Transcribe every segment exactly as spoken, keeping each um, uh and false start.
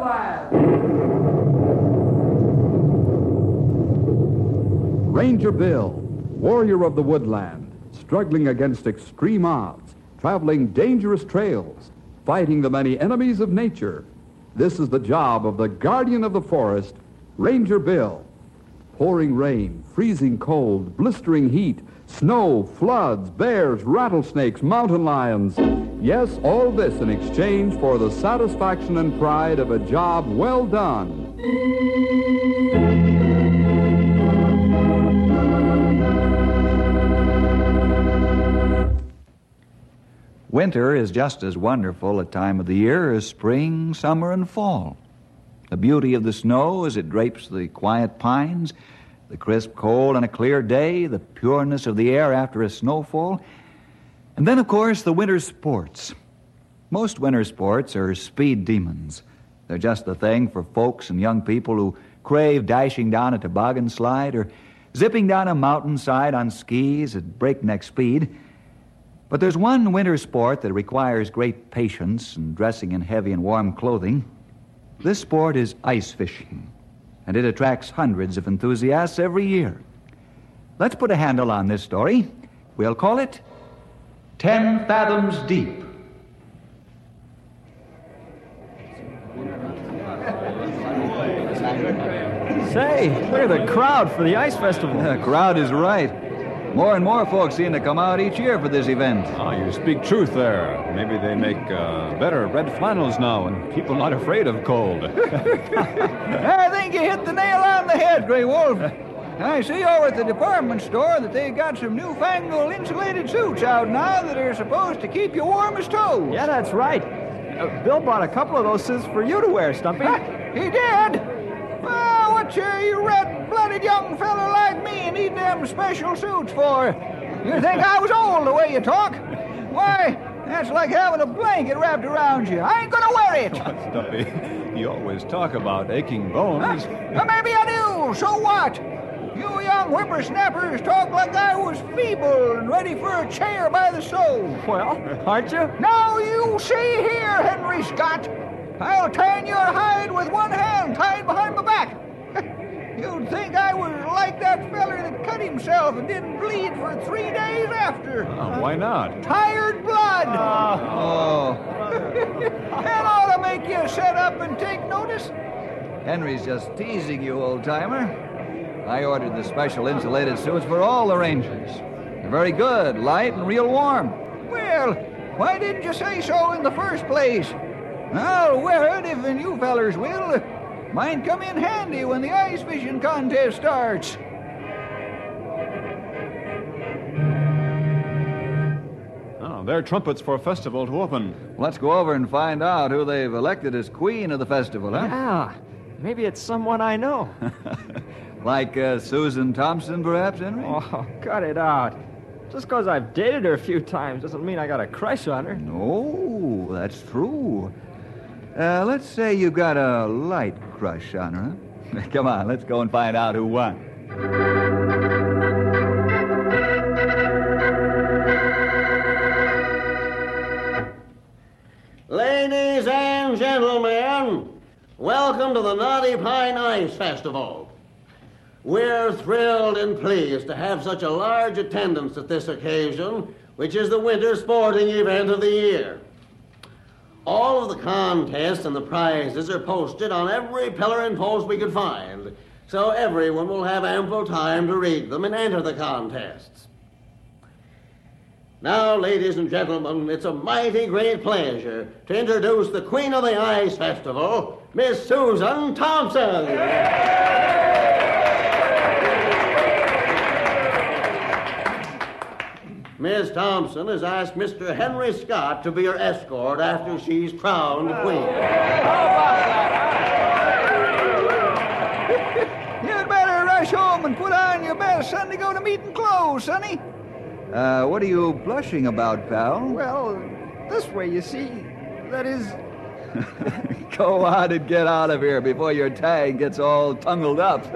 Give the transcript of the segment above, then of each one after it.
woodland. Ranger Bill, warrior of the woodland, struggling against extreme odds, traveling dangerous trails, fighting the many enemies of nature. This is the job of the guardian of the forest, Ranger Bill. Pouring rain, freezing cold, blistering heat, snow, floods, bears, rattlesnakes, mountain lions. Yes, all this in exchange for the satisfaction and pride of a job well done. Winter is just as wonderful a time of the year as spring, summer, and fall. The beauty of the snow as it drapes the quiet pines, the crisp cold on a clear day, the pureness of the air after a snowfall, and then, of course, the winter sports. Most winter sports are speed demons. They're just the thing for folks and young people who crave dashing down a toboggan slide or zipping down a mountainside on skis at breakneck speed. But there's one winter sport that requires great patience and dressing in heavy and warm clothing. This sport is ice fishing, and it attracts hundreds of enthusiasts every year. Let's put a handle on this story. We'll call it Ten Fathoms Deep. Say, look at the crowd for the ice festival. The crowd is right. More and more folks seem to come out each year for this event. Oh, you speak truth there. Maybe they make uh, better red flannels now and people not afraid of cold. I think you hit the nail on the head, Grey Wolf. I see over at the department store that they got some newfangled insulated suits out now that are supposed to keep you warm as toes. Yeah, that's right. Uh, Bill bought a couple of those suits for you to wear, Stumpy. He did? Well, what you, you red-blooded young fella like me need them special suits for? You think I was old the way you talk? Why, that's like having a blanket wrapped around you. I ain't gonna wear it. What, Stumpy? You always talk about aching bones. Huh? Well, maybe I do. So what? You young whippersnappers talk like I was feeble and ready for a chair by the stove. Well, aren't you? Now you see here, Henry Scott. I'll tan your hide with one hand tied behind my back. You'd think I was like that feller that cut himself and didn't bleed for three days after. Oh, why not? Tired blood. Uh, oh. That ought to make you sit up and take notice. Henry's just teasing you, old-timer. I ordered the special insulated suits for all the Rangers. They're very good, light, and real warm. Well, why didn't you say so in the first place? I'll wear it if you fellers will. Mine come in handy when the ice fishing contest starts. Oh, they're trumpets for a festival to open. Let's go over and find out who they've elected as queen of the festival, huh? Yeah, maybe it's someone I know. Like uh, Susan Thompson, perhaps, Henry? Oh, cut it out. Just because I've dated her a few times doesn't mean I got a crush on her. No, that's true. Uh, let's say you got a light crush on her, huh? Come on, let's go and find out who won. Ladies and gentlemen, welcome to the Knotty Pine Ice Festival. We're thrilled and pleased to have such a large attendance at this occasion, which is the winter sporting event of the year. All of the contests and the prizes are posted on every pillar and post we could find, so everyone will have ample time to read them and enter the contests. Now, ladies and gentlemen, it's a mighty great pleasure to introduce the Queen of the Ice Festival, Miss Susan Thompson. Miss Thompson has asked Mister Henry Scott to be her escort after she's crowned queen. You'd better rush home and put on your best Sunday go to meeting clothes, Sonny. Uh, what are you blushing about, pal? Well, this way, you see. That is... Go on and get out of here before your tag gets all tangled up.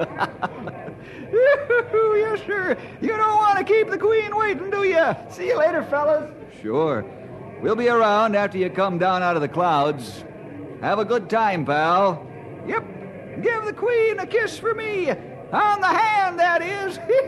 Yes, sir. You don't want to keep the queen waiting, do you? See you later, fellas. Sure. We'll be around after you come down out of the clouds. Have a good time, pal. Yep. Give the Queen a kiss for me. On the hand, that is.